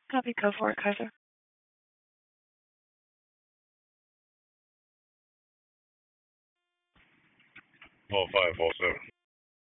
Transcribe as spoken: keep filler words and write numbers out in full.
Copy, go for it, Kaiser. Oh five, oh seven.